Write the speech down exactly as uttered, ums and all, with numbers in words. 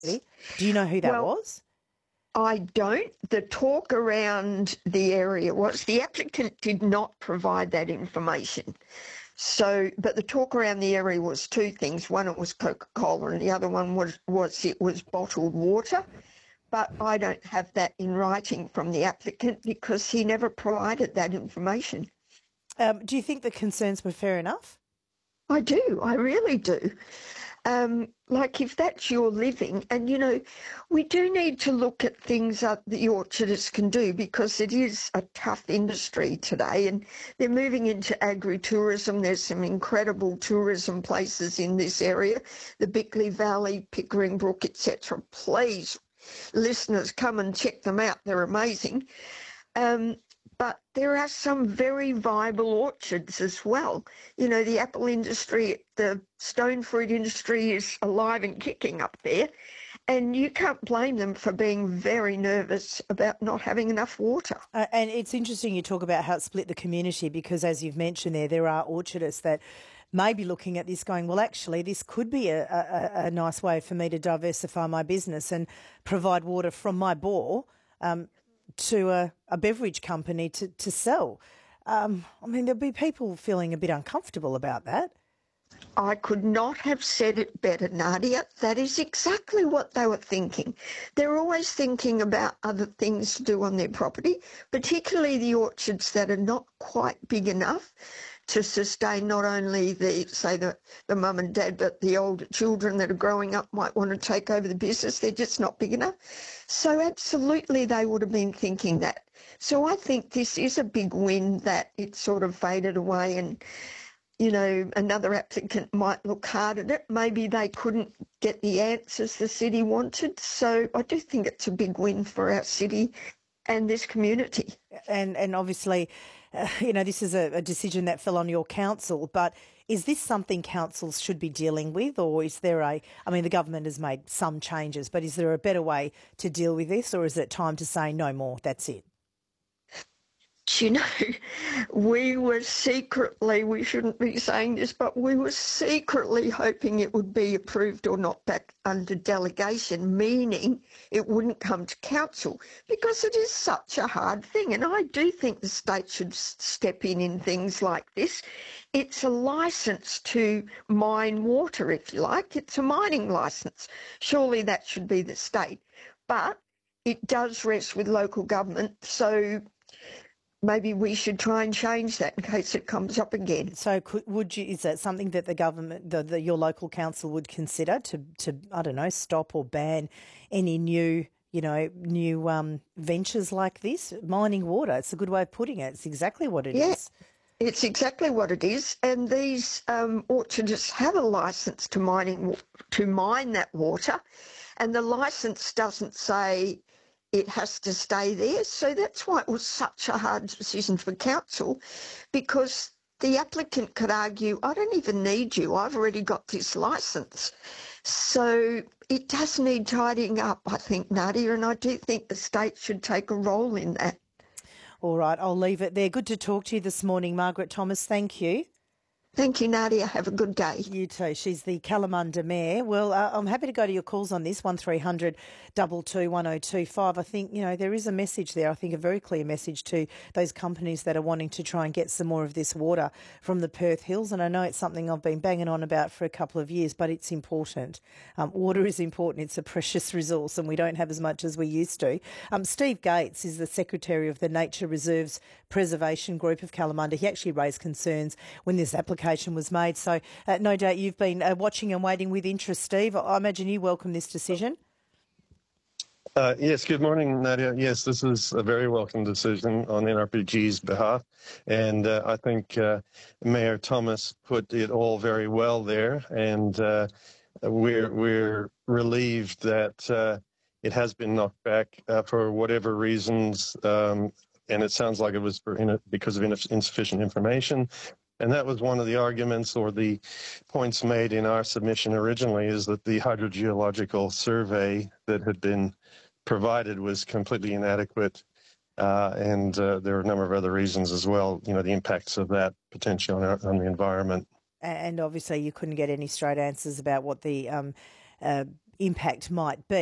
Do you know who that Well, was? I don't. The talk around the area was the applicant did not provide that information. So, but the talk around the area was two things. One, it was Coca-Cola, and the other one was, was it was bottled water. But I don't have that in writing from the applicant because he never provided that information. Um, do you think the concerns were fair enough? I do. I really do. Um, like if that's your living, and you know, we do need to look at things that the orchardists can do because it is a tough industry today, and they're moving into agritourism. There's some incredible tourism places in this area, the Bickley Valley, Pickering Brook, et cetera. Please, listeners, come and check them out. They're amazing. Um, but there are some very viable orchards as well. You know, the apple industry, the stone fruit industry is alive and kicking up there, and you can't blame them for being very nervous about not having enough water. Uh, and it's interesting you talk about how it split the community because, as you've mentioned there, there are orchardists that may be looking at this going, well, actually, this could be a, a, a nice way for me to diversify my business and provide water from my bore um, to a, a beverage company to, to sell. Um, I mean, there'll be people feeling a bit uncomfortable about that. I could not have said it better, Nadia. That is exactly what they were thinking. They're always thinking about other things to do on their property, particularly the orchards that are not quite big enough to sustain not only the, say, the, the mum and dad, but the older children that are growing up might want to take over the business. They're just not big enough. So absolutely they would have been thinking that. So I think this is a big win that it sort of faded away and, you know, another applicant might look hard at it. Maybe they couldn't get the answers the city wanted. So I do think it's a big win for our city and this community. And and obviously, uh, you know, this is a, a decision that fell on your council, but is this something councils should be dealing with, or is there a, I mean, the government has made some changes, but is there a better way to deal with this, or is it time to say no more, that's it? You know, we were secretly, we shouldn't be saying this, but we were secretly hoping it would be approved or not back under delegation, meaning it wouldn't come to council because it is such a hard thing. And I do think the state should step in in things like this. It's a licence to mine water, if you like. It's a mining licence. Surely that should be the state. But it does rest with local government. So maybe we should try and change that in case it comes up again. So could, would you, is that something that the government, the, the, your local council would consider to, to, I don't know, stop or ban any new, you know, new um, ventures like this? Mining water, it's a good way of putting it. It's exactly what it yeah, is. It's exactly what it is. And these um, orchardists have a licence to mining to mine that water, and the licence doesn't say it has to stay there. So that's why it was such a hard decision for council, because the applicant could argue, I don't even need you, I've already got this licence. So it does need tidying up, I think, Nadia, and I do think the state should take a role in that. All right, I'll leave it there. Good to talk to you this morning, Margaret Thomas. Thank you. Thank you, Nadia. Have a good day. You too. She's the Kalamunda Mayor. Well, uh, I'm happy to go to your calls on this, one three hundred two two one oh two five. I think, you know, there is a message there, I think a very clear message to those companies that are wanting to try and get some more of this water from the Perth Hills. And I know it's something I've been banging on about for a couple of years, but it's important. Um, water is important. It's a precious resource and we don't have as much as we used to. Um, Steve Gates is the Secretary of the Nature Reserves Preservation Group of Kalamunda. He actually raised concerns when this application was made. So uh, no doubt you've been uh, watching and waiting with interest, Steve. I imagine you welcome this decision. Uh, yes, good morning, Nadia. Yes, this is a very welcome decision on N R P G's behalf. And uh, I think uh, Mayor Thomas put it all very well there. And uh, we're, we're relieved that uh, it has been knocked back uh, for whatever reasons. Um, and it sounds like it was for in because of insufficient information. And that was one of the arguments or the points made in our submission originally, is that the hydrogeological survey that had been provided was completely inadequate. Uh, and uh, there are a number of other reasons as well, you know, the impacts of that potentially on, our, on the environment. And obviously you couldn't get any straight answers about what the um, uh, impact might be.